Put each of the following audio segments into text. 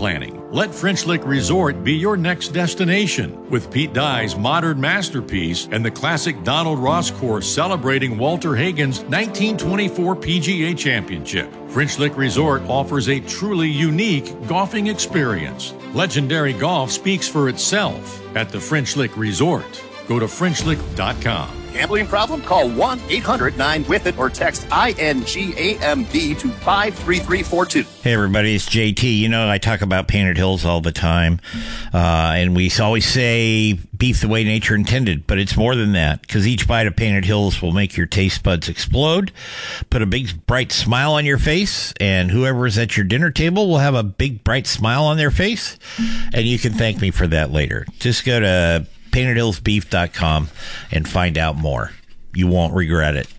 planning. Let French Lick Resort be your next destination, with Pete Dye's modern masterpiece and the classic Donald Ross course celebrating Walter Hagen's 1924 PGA Championship. French Lick Resort offers a truly unique golfing experience. Legendary golf speaks for itself at the French Lick Resort. Go to FrenchLick.com. Gambling problem? Call 1-800-9-WITH-IT or text INGAMB to 53342. Hey, everybody, it's JT. You know, I talk about Painted Hills all the time, and we always say beef the way nature intended, but it's more than that, because each bite of Painted Hills will make your taste buds explode, put a big, bright smile on your face, and whoever's at your dinner table will have a big, bright smile on their face, and you can thank me for that later. Just go to paintedhillsbeef.com and find out more. You won't regret it.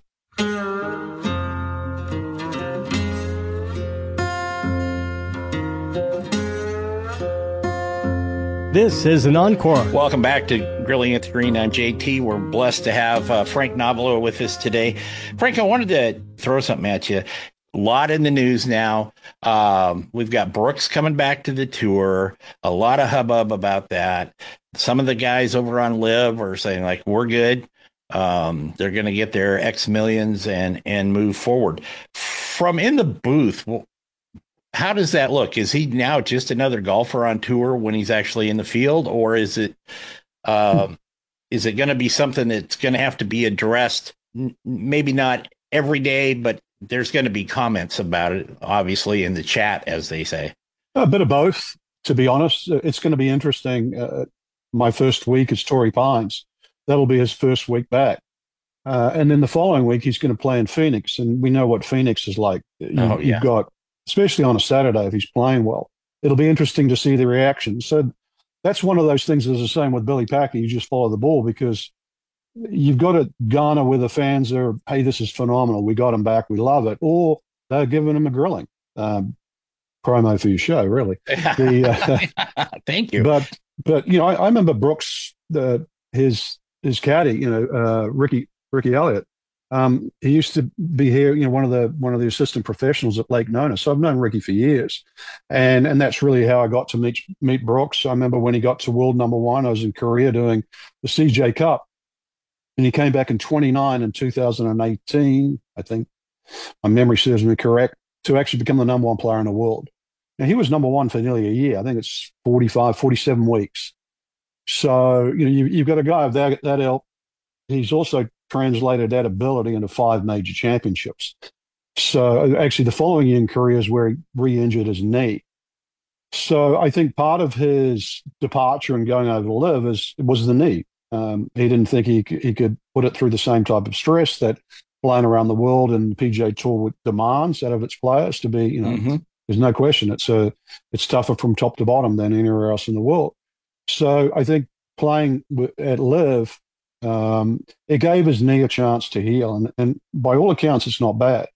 This is an encore. Welcome back to Grilling at the Green. I'm JT. We're blessed to have Frank Nobilo with us today. Frank, I wanted to throw something at you. A lot in the news now. We've got Brooks coming back to the tour. A lot of hubbub about that. Some of the guys over on Live are saying, like, we're good. They're going to get their X millions and move forward. From in the booth, how does that look? Is he now just another golfer on tour when he's actually in the field, or is it going to be something that's going to have to be addressed? Maybe not every day, but there's going to be comments about it, obviously, in the chat, as they say. A bit of both, to be honest. It's going to be interesting. My first week is Torrey Pines. That'll be his first week back. And then the following week, he's going to play in Phoenix. And we know what Phoenix is like. You've got, especially on a Saturday, if he's playing well, it'll be interesting to see the reaction. So that's one of those things that's the same with Billy Packer. You just follow the ball, because you've got to garner where the fans are, hey, this is phenomenal. We got him back. We love it. Or they're giving him a grilling. Promo for your show, really. Thank you. But you know, I remember Brooks, his caddy, Ricky Elliott. He used to be here, one of the assistant professionals at Lake Nona. So I've known Ricky for years, and that's really how I got to meet Brooks. I remember when he got to world number one, I was in Korea doing the CJ Cup, and he came back in 29 in 2018, I think. My memory serves me correct, to actually become the number one player in the world. Now, he was number one for nearly a year. I think it's 47 weeks. So, you've got a guy of that ilk. He's also translated that ability into 5 major championships. So, actually, the following year in Korea is where he re-injured his knee. So, I think part of his departure and going over to Live was the knee. He didn't think he could put it through the same type of stress that playing around the world and the PGA Tour demands out of its players to be, There's no question it's tougher from top to bottom than anywhere else in the world. So I think playing at Live, it gave his knee a chance to heal, and by all accounts, it's not bad.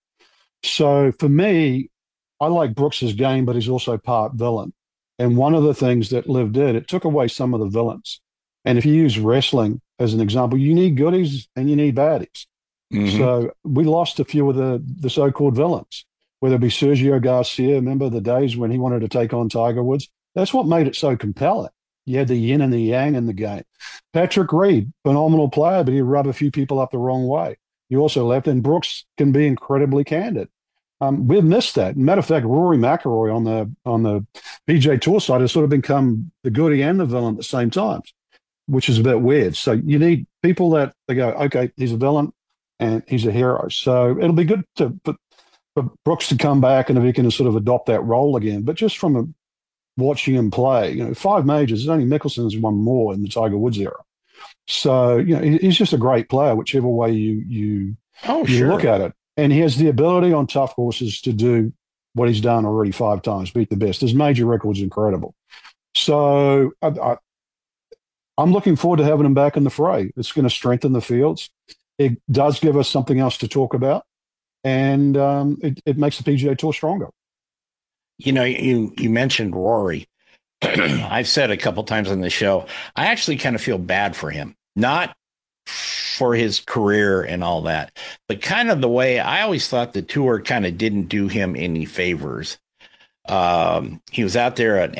So for me, I like Brooks's game, but he's also part villain. And one of the things that Live did, it took away some of the villains. And if you use wrestling as an example, you need goodies and you need baddies. Mm-hmm. So we lost a few of the so-called villains. Whether it be Sergio Garcia, remember the days when he wanted to take on Tiger Woods? That's what made it so compelling. You had the yin and the yang in the game. Patrick Reed, phenomenal player, but he'd rub a few people up the wrong way. You also left, and Brooks can be incredibly candid. We've missed that. Matter of fact, Rory McIlroy on the PGA Tour side has sort of become the goodie and the villain at the same time, which is a bit weird. So you need people that they go, okay, he's a villain and he's a hero. So it'll be good for Brooks to come back and if he can sort of adopt that role again. But just from watching him play, 5 majors, only Mickelson's won more in the Tiger Woods era. So, he's just a great player, whichever way you look at it. And he has the ability on tough courses to do what he's done already 5 times, beat the best. His major record's incredible. So I'm looking forward to having him back in the fray. It's going to strengthen the fields. It does give us something else to talk about. And it makes the PGA Tour stronger. You mentioned Rory. I've said a couple times on the show, I actually kind of feel bad for him, not for his career and all that, but kind of the way I always thought the tour kind of didn't do him any favors. He was out there at